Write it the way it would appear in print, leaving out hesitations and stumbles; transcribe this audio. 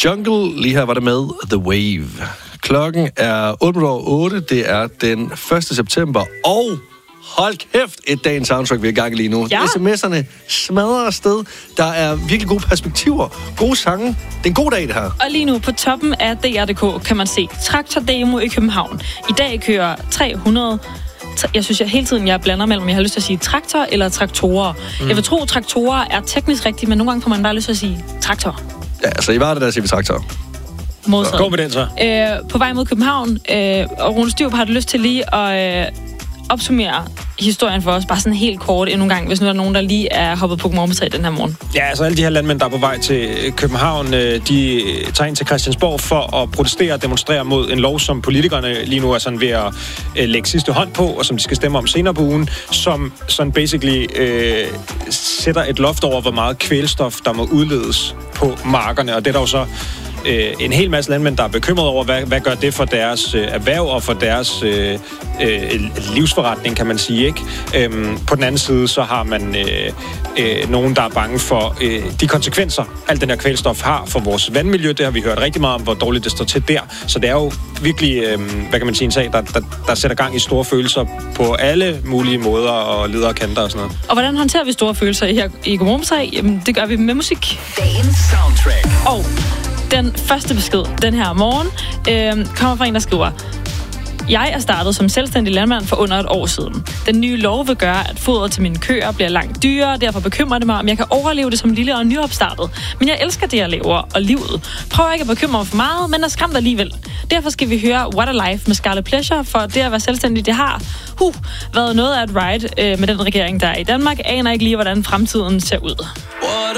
Jungle. Lige her var det med The Wave. Klokken er 8:08. Det er den 1. september. Og hold kæft, et dagens soundtrack, vi er i gang lige nu. Ja. SMS'erne smadrer afsted. Der er virkelig gode perspektiver. Gode sange. Det er en god dag, det her. Og lige nu på toppen af DR.dk kan man se traktordemo i København. I dag kører 300... Jeg synes, hele tiden jeg blander mellem, jeg har lyst til at sige traktor eller traktorer. Jeg vil tro, traktorer er teknisk rigtigt, men nogle gange får man bare lyst til at sige traktor. Ja, altså i Varde, der siger vi traktor. Modsat. Gå med den så. På vej mod København, og Rune Styrup har du lyst til lige at opsummere historien for os, bare sådan helt kort endnu en gang, hvis nu er der nogen, der lige er hoppet på Godmorgen den her morgen. Ja, altså alle de her landmænd, der er på vej til København, de tager ind til Christiansborg for at protestere og demonstrere mod en lov, som politikerne lige nu er sådan ved at lægge sidste hånd på, og som de skal stemme om senere på ugen, som sådan basically sætter et loft over, hvor meget kvælstof, der må udledes på markerne, og det er der jo så en hel masse landmænd, der er bekymret over, hvad gør det for deres erhverv og for deres livsforretning, kan man sige, ikke? På den anden side, så har man nogen, der er bange for de konsekvenser, alt den her kvælstof har for vores vandmiljø. Det har vi hørt rigtig meget om, hvor dårligt det står til der. Så det er jo virkelig, hvad kan man sige, en sag, der sætter gang i store følelser på alle mulige måder og leder og kanter og sådan noget. Og hvordan håndterer vi store følelser her i Godmorgen? Jamen, det gør vi med musik. Dagens soundtrack. Og den første besked den her morgen kommer fra en, der skriver: Jeg er startet som selvstændig landmand for under et år siden. Den nye lov vil gøre, at fodret til mine køer bliver langt dyrere, derfor bekymrer det mig, om jeg kan overleve det som lille og nyopstartet. Men jeg elsker det, jeg laver, og livet. Prøver ikke at bekymre mig for meget, men er skræmt alligevel. Derfor skal vi høre What a Life med Scarlet Pleasure, for det at være selvstændig, det har været noget af et ride med den regering, der er i Danmark. Aner ikke lige, hvordan fremtiden ser ud.